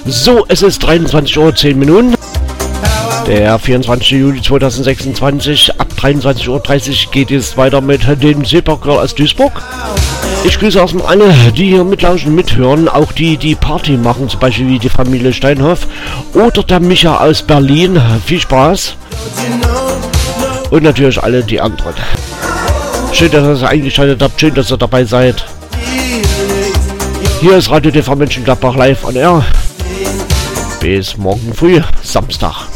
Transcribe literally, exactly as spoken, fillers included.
So, es ist dreiundzwanzig Uhr zehn Minuten. Der vierundzwanzigste Juli zweitausendsechsundzwanzig. Ab dreiundzwanzig Uhr dreißig geht es weiter mit dem Silbergirl aus Duisburg. Ich grüße erstmal alle, die hier mitlauschen, mithören. Auch die, die Party machen, zum Beispiel wie die Familie Steinhoff. Oder der Micha aus Berlin. Viel Spaß. Und natürlich alle die anderen. Schön, dass ihr es eingeschaltet habt. Schön, dass ihr dabei seid. Hier ist Radio T V Mönchengladbach live on air. Bis morgen früh, Samstag.